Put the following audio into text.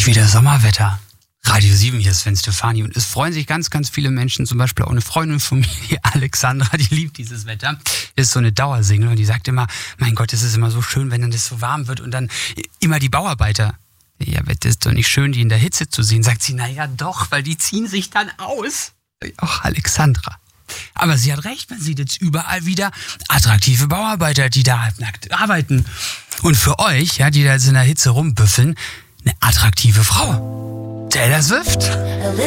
wieder Sommerwetter. Radio 7, hier ist Sven Stefani und es freuen sich ganz, ganz viele Menschen, zum Beispiel auch eine Freundin von mir, die Alexandra, die liebt dieses Wetter. Ist so eine Dauersingle und die sagt immer, mein Gott, es ist immer so schön, wenn dann das so warm wird und dann immer die Bauarbeiter. Ja, das ist doch nicht schön, die in der Hitze zu sehen. Sagt sie, naja doch, weil die ziehen sich dann aus. Auch Alexandra. Aber sie hat recht, man sieht jetzt überall wieder attraktive Bauarbeiter, die da halbnackt arbeiten. Und für euch, ja, die da jetzt in der Hitze rumbüffeln, eine attraktive Frau. Taylor Swift.